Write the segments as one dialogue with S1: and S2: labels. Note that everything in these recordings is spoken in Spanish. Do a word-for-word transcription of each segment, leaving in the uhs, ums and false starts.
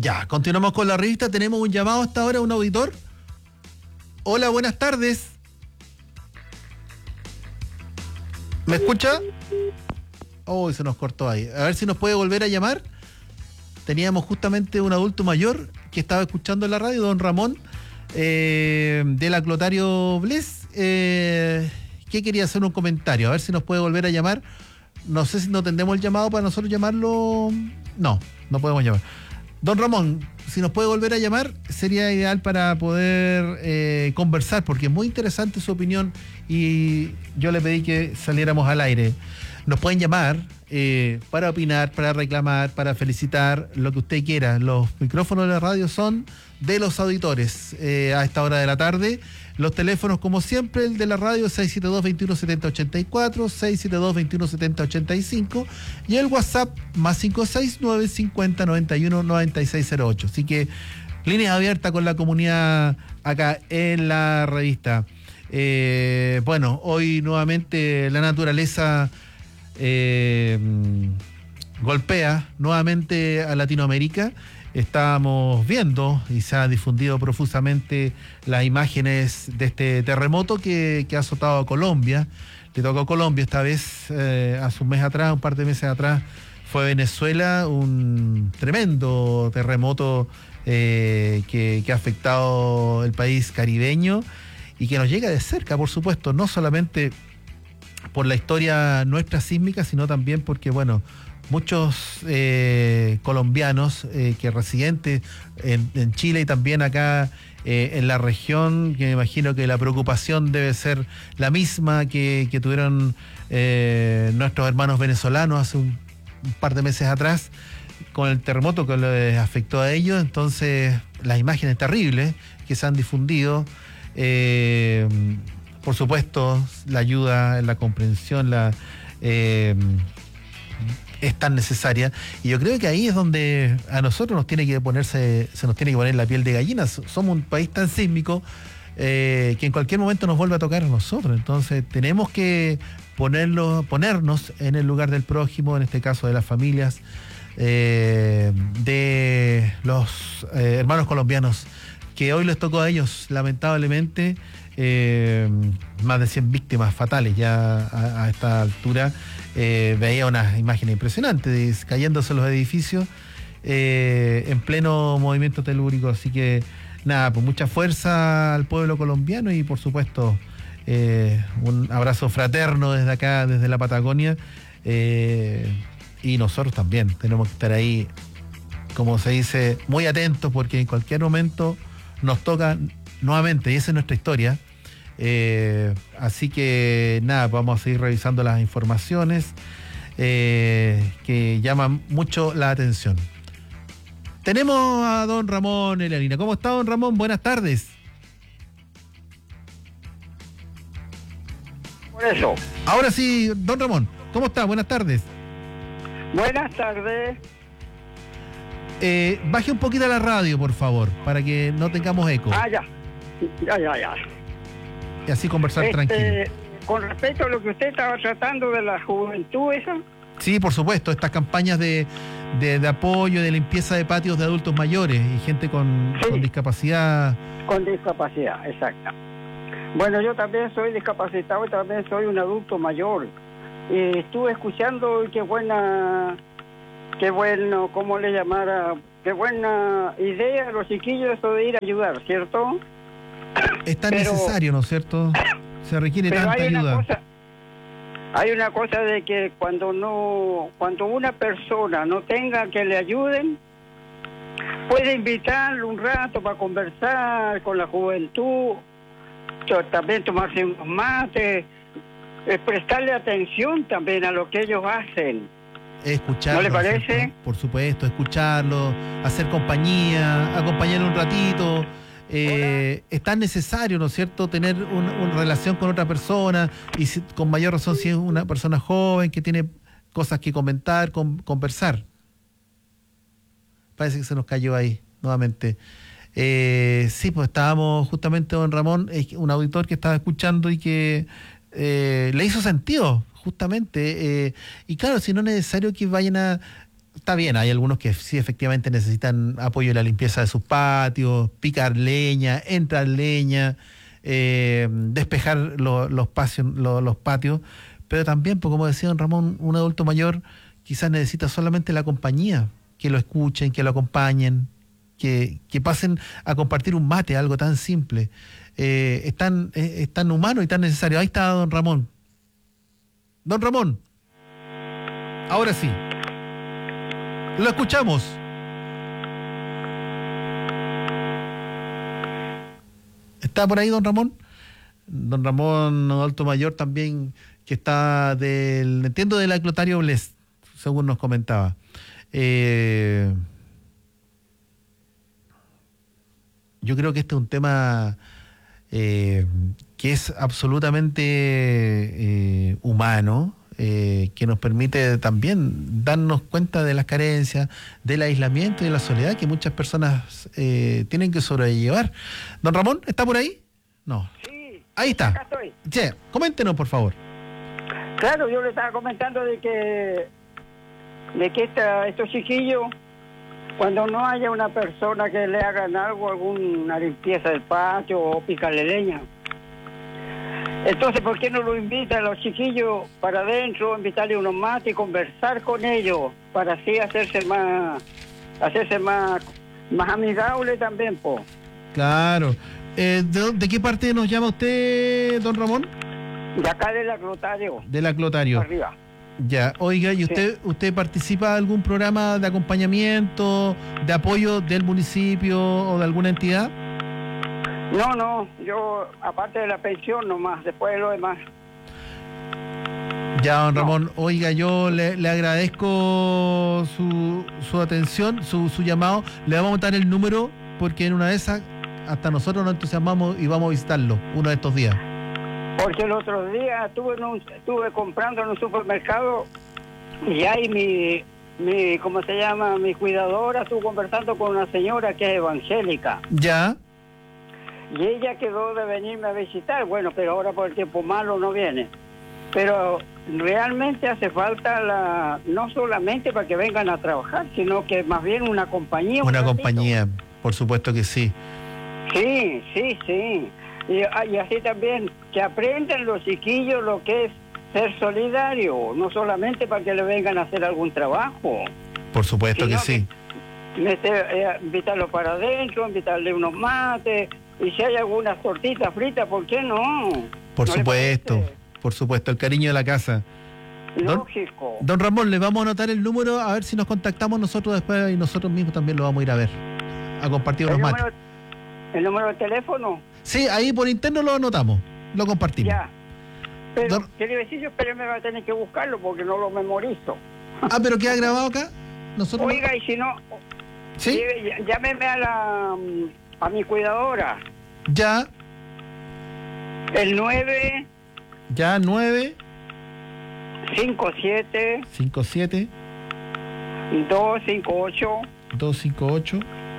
S1: Ya, continuamos con la revista. Tenemos un llamado hasta ahora, un auditor. Hola, buenas tardes. ¿Me escucha? Oh, se nos cortó ahí. A ver si nos puede volver a llamar. Teníamos justamente un adulto mayor que estaba escuchando en la radio, don Ramón, eh, del Aclotario Bles, eh, que quería hacer un comentario. A ver si nos puede volver a llamar. No sé si no tendremos el llamado para nosotros llamarlo. No, no podemos llamar. Don Ramón, si nos puede volver a llamar, sería ideal para poder eh, conversar, porque es muy interesante su opinión y yo le pedí que saliéramos al aire. Nos pueden llamar eh, para opinar, para reclamar, para felicitar, lo que usted quiera. Los micrófonos de la radio son de los auditores eh, a esta hora de la tarde. Los teléfonos, como siempre, el de la radio seis siete dos, veintiuno setenta, ochenta y cuatro, seis siete dos, veintiuno setenta, ochenta y cinco y el WhatsApp más cinco seis nueve, cincuenta, noventa y uno, noventa y seis cero ocho. Así que líneas abiertas con la comunidad acá en la revista. Eh, bueno, hoy nuevamente la naturaleza eh, golpea nuevamente a Latinoamérica. Estábamos viendo y se ha difundido profusamente las imágenes de este terremoto que, que ha azotado a Colombia. Le tocó a Colombia esta vez, eh, hace un mes atrás, un par de meses atrás, fue Venezuela, un tremendo terremoto eh, que, que ha afectado el país caribeño y que nos llega de cerca, por supuesto, no solamente por la historia nuestra sísmica, sino también porque, bueno, muchos eh, colombianos eh, que residentes en, en Chile y también acá eh, en la región, que me imagino que la preocupación debe ser la misma que, que tuvieron eh, nuestros hermanos venezolanos hace un, un par de meses atrás con el terremoto que les afectó a ellos. Entonces, las imágenes terribles que se han difundido, eh, por supuesto, la ayuda, la comprensión, la... Eh, es tan necesaria, y yo creo que ahí es donde a nosotros nos tiene que ponerse, se nos tiene que poner la piel de gallina. Somos un país tan sísmico eh, que en cualquier momento nos vuelve a tocar a nosotros. Entonces tenemos que ponerlo, ponernos en el lugar del prójimo, en este caso de las familias, eh, de los eh, hermanos colombianos, que hoy les tocó a ellos, lamentablemente, eh, más de cien víctimas fatales ya a, a esta altura. Eh, veía unas imágenes impresionantes de, cayéndose los edificios eh, en pleno movimiento telúrico. Así que nada, pues mucha fuerza al pueblo colombiano y por supuesto eh, un abrazo fraterno desde acá, desde la Patagonia, eh, y nosotros también tenemos que estar ahí, como se dice, muy atentos, porque en cualquier momento nos toca nuevamente, y esa es nuestra historia. Eh, así que nada, vamos a seguir revisando las informaciones eh, que llaman mucho la atención. Tenemos a don Ramón en la línea. ¿Cómo está, don Ramón? Buenas tardes.
S2: Por eso.
S1: Ahora sí, don Ramón, ¿cómo está? Buenas tardes.
S2: Buenas tardes.
S1: Eh, baje un poquito la radio, por favor, para que no tengamos eco.
S2: Ah, ya. Ya, ya, ya.
S1: Y así conversar
S2: Este,
S1: tranquilo.
S2: con respecto a lo que usted estaba tratando de la juventud, ¿esa?
S1: Sí, por supuesto, estas campañas de, de, de apoyo, de limpieza de patios de adultos mayores y gente con,
S2: Sí.
S1: con discapacidad.
S2: Con discapacidad, exacto. Bueno, yo también soy discapacitado y también soy un adulto mayor. Y estuve escuchando y qué buena, qué bueno, ¿cómo le llamara? Qué buena idea los chiquillos eso de ir a ayudar, ¿cierto?
S1: Es tan
S2: Pero-
S1: necesario, ¿no es cierto? Se requiere
S2: Pero
S1: tanta
S2: hay una
S1: ayuda.
S2: cosa, hay una cosa de que cuando no, cuando una persona no tenga que le ayuden, puede invitarlo un rato para conversar con la juventud, to- también tomarse unos mates, eh, prestarle atención también a lo que ellos hacen.
S1: Escucharlo,
S2: ¿No le parece?
S1: ¿cierto? Por supuesto, escucharlo, hacer compañía, acompañarlo un ratito. Eh, es tan necesario, ¿no es cierto?, tener un- una relación con otra persona, y si- con mayor razón si es una persona joven que tiene cosas que comentar, con, conversar. Parece que se nos cayó ahí nuevamente. Eh, sí, pues estábamos justamente, don Ramón, es un auditor que estaba escuchando y que eh, le hizo sentido, justamente. Eh, y claro, si no es necesario que vayan a está bien, hay algunos que sí efectivamente necesitan apoyo en la limpieza de sus patios, picar leña, entrar leña, eh, despejar lo, los, patios, lo, los patios, pero también, pues, como decía don Ramón, un adulto mayor quizás necesita solamente la compañía, que lo escuchen, que lo acompañen, que, que pasen a compartir un mate, algo tan simple. Eh, es, tan, es, es tan humano y tan necesario. Ahí está don Ramón. Don Ramón, ahora sí. Lo escuchamos. ¿Está por ahí don Ramón? Don Ramón, adulto mayor también, que está del, entiendo, de la Clotario Bles, según nos comentaba. Eh, yo creo que este es un tema eh, que es absolutamente eh, humano, eh, que nos permite también darnos cuenta de las carencias, del aislamiento y de la soledad que muchas personas eh, tienen que sobrellevar. Don Ramón, ¿está por ahí? No.
S2: Sí.
S1: Ahí está.
S2: Acá estoy.
S1: Sí, coméntenos, por favor.
S2: Claro, yo le estaba comentando de que de que esta, estos chiquillos, cuando no haya una persona que le hagan algo, alguna limpieza del patio o picarle leña, entonces, ¿por qué no lo invitan a los chiquillos para adentro, invitarle unos mates y conversar con ellos, para así hacerse más, hacerse más, más amigable también, po?
S1: Claro. Eh, ¿de, ¿De qué parte nos llama usted, don Ramón?
S2: De acá de la Clotario.
S1: De la Clotario.
S2: Arriba.
S1: Ya, oiga, ¿y usted, sí. usted participa de algún programa de acompañamiento, de apoyo del municipio o de alguna entidad?
S2: No, no, yo aparte de la pensión nomás, después de lo demás.
S1: Ya, don Ramón, no. Oiga, yo le, le agradezco su, su atención, su, su llamado. Le vamos a dar el número porque en una de esas hasta nosotros nos entusiasmamos y vamos a visitarlo uno de estos días.
S2: Porque el otro día estuve, en un, estuve comprando en un supermercado y ahí mi, mi, ¿cómo se llama? Mi cuidadora estuvo conversando con una señora que es evangélica.
S1: Ya.
S2: Y ella quedó de venirme a visitar, bueno, pero ahora por el tiempo malo no viene. Pero realmente hace falta, la no solamente para que vengan a trabajar, sino que más bien una compañía.
S1: Una
S2: un
S1: compañía, por supuesto que sí.
S2: Sí, sí, sí. Y, y así también, que aprendan los chiquillos lo que es ser solidario, no solamente para que le vengan a hacer algún trabajo.
S1: Por supuesto que sí.
S2: Que, meter, eh, invitarlo para adentro, invitarle unos mates, y si hay algunas tortitas fritas, ¿por qué no?
S1: Por
S2: ¿No
S1: supuesto, por supuesto, el cariño de la casa.
S2: Lógico.
S1: Don, don Ramón, le vamos a anotar el número, a ver si nos contactamos nosotros después y nosotros mismos también lo vamos a ir a ver, a compartir unos mates.
S2: ¿El número de teléfono?
S1: Sí, ahí por interno lo anotamos, lo compartimos.
S2: Ya. Pero,
S1: Don...
S2: ¿qué decir? Yo pero me va a tener que buscarlo porque no lo memorizo.
S1: Ah, pero queda grabado acá. Nosotros
S2: Oiga,
S1: no...
S2: y si no,
S1: ¿sí?
S2: Llámeme a la a mi cuidadora.
S1: Ya.
S2: El nueve.
S1: Ya, nueve.
S2: cinco siete.
S1: cinco siete.
S2: dos cinco ocho.
S1: dos cinco ocho.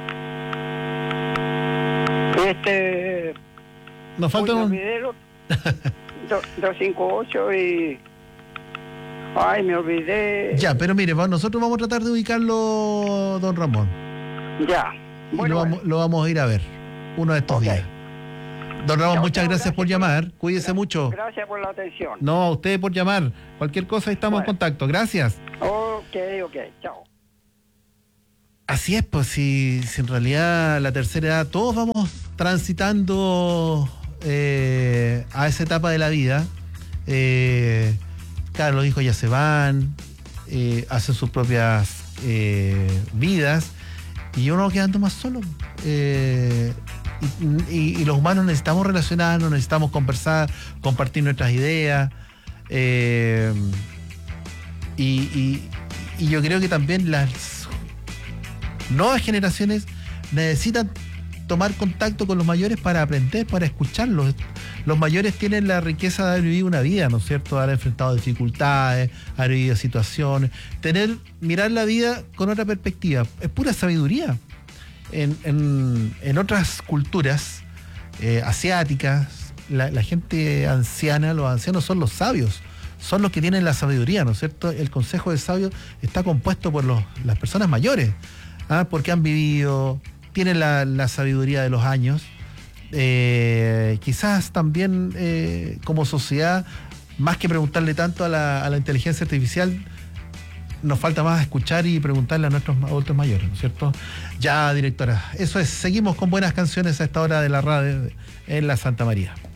S2: Este.
S1: Nos falta un.
S2: dos cinco ocho y. Ay, me olvidé.
S1: Ya, pero mire, nosotros vamos a tratar de ubicarlo, don Ramón.
S2: Ya.
S1: Bueno, lo, vamos, lo vamos a ir a ver uno de estos okay. días. Don Ramón, chao, muchas chao, gracias, gracias por llamar. Cuídese
S2: gracias,
S1: mucho.
S2: Gracias por la atención.
S1: No, a usted por llamar. Cualquier cosa, estamos bueno. en contacto. Gracias.
S2: Ok, ok. Chao.
S1: Así es, pues si, si en realidad la tercera edad, todos vamos transitando eh, a esa etapa de la vida. Eh, claro, los hijos ya se van, eh, hacen sus propias eh, vidas y uno quedando más solo. Eh, y, y, y los humanos necesitamos relacionarnos, necesitamos conversar, compartir nuestras ideas. Eh, y, y, y yo creo que también las nuevas generaciones necesitan tomar contacto con los mayores para aprender, para escucharlos. Los mayores tienen la riqueza de haber vivido una vida, ¿no es cierto? Haber enfrentado dificultades, haber vivido situaciones, tener, mirar la vida con otra perspectiva. Es pura sabiduría. En, en, en otras culturas eh, asiáticas, la, la gente anciana, los ancianos son los sabios, son los que tienen la sabiduría, ¿no es cierto? El Consejo de Sabios está compuesto por los, las personas mayores, ¿ah? Porque han vivido, tienen la, la sabiduría de los años. Eh, quizás también eh, como sociedad, más que preguntarle tanto a la, a la inteligencia artificial, nos falta más escuchar y preguntarle a nuestros adultos mayores, ¿no es cierto? Ya, directora, eso es, seguimos con buenas canciones a esta hora de la radio en la Santa María.